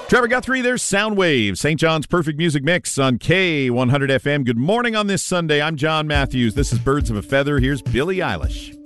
Trevor Guthrie, there's Soundwave, St. John's Perfect Music Mix on K100 FM. Good morning on this Sunday. I'm John Matthews. This is Birds of a Feather. Here's Billie Eilish.